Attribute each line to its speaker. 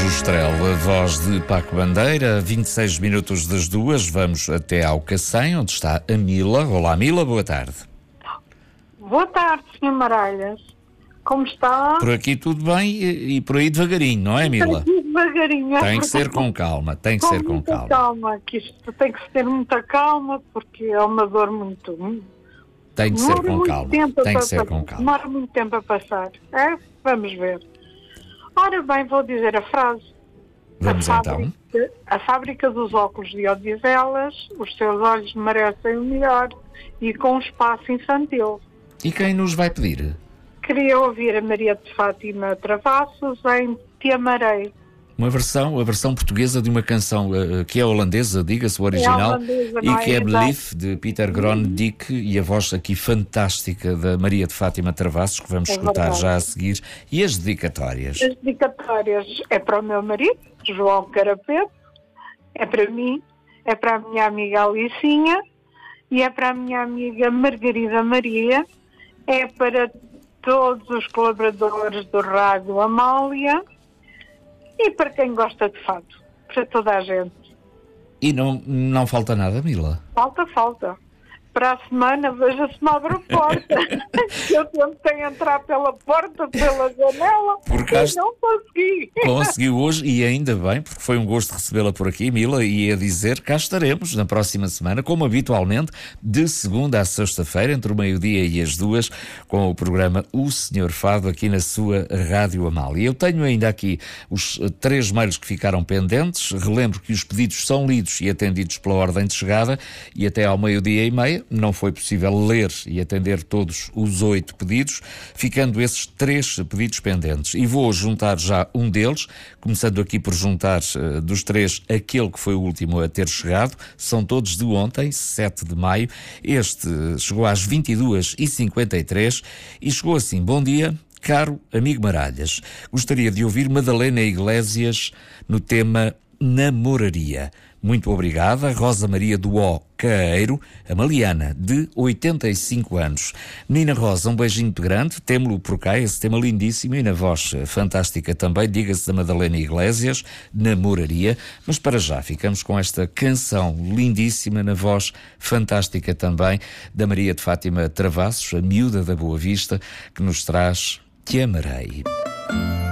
Speaker 1: Justrel, a voz de Paco Bandeira, 26 minutos das 2, vamos até ao Cacém, onde está a Mila. Olá, Mila, boa tarde.
Speaker 2: Boa tarde, Sr. Maralhas. Como está?
Speaker 1: Por aqui tudo bem e por aí devagarinho, não é, Mila?
Speaker 2: Aqui devagarinho.
Speaker 1: Tem que ser com calma, tem que ser com calma.
Speaker 2: Calma, que isto tem que ter muita calma, porque é uma dor muito...
Speaker 1: Tem que ser com calma, tem que ser com calma.
Speaker 2: Demora muito tempo a passar, é? Vamos ver. Ora bem, vou dizer a frase.
Speaker 1: Vamos então.
Speaker 2: A fábrica dos óculos de Odivelas, os seus olhos merecem o melhor e com um espaço infantil.
Speaker 1: E quem nos vai pedir?
Speaker 2: Queria ouvir a Maria de Fátima Travassos em Te Amarei.
Speaker 1: A versão portuguesa de uma canção que é holandesa, diga-se o original, e que é Belief, de Peter Grondick, e a voz aqui fantástica da Maria de Fátima Travassos, que vamos escutar já a seguir. E as dedicatórias?
Speaker 2: As dedicatórias é para o meu marido, João Carapeto, é para mim, é para a minha amiga Alicinha e é para a minha amiga Margarida Maria, é para todos os colaboradores do Rádio Amália e para quem gosta de fado, para toda a gente.
Speaker 1: E não falta nada, Mila?
Speaker 2: Falta. Para a semana, veja-se me abre a porta. Eu tentei entrar pela porta, pela janela, e não consegui.
Speaker 1: Conseguiu hoje, e ainda bem, porque foi um gosto recebê-la por aqui, Mila, e a dizer, cá estaremos na próxima semana, como habitualmente, de segunda à sexta-feira, entre o meio-dia e as 2, com o programa O Senhor Fado, aqui na sua Rádio Amália. Eu tenho ainda aqui os 3 mails que ficaram pendentes. Relembro que os pedidos são lidos e atendidos pela ordem de chegada, e até ao meio-dia e meia não foi possível ler e atender todos os 8 pedidos, ficando esses 3 pedidos pendentes. E vou juntar já um deles, começando aqui por juntar dos 3 aquele que foi o último a ter chegado. São todos de ontem, 7 de maio. Este chegou às 22h53 e chegou assim: bom dia, caro amigo Maralhas. Gostaria de ouvir Madalena Iglesias no tema Namoraria. Muito obrigada, Rosa Maria do O Caeiro, a Maliana, de 85 anos. Menina Rosa, um beijinho muito grande, temo-lo por cá, esse tema lindíssimo e na voz fantástica também, diga-se da Madalena Iglesias, Namoraria, mas para já ficamos com esta canção lindíssima na voz fantástica também da Maria de Fátima Travassos, a miúda da Boa Vista, que nos traz Te Amarei.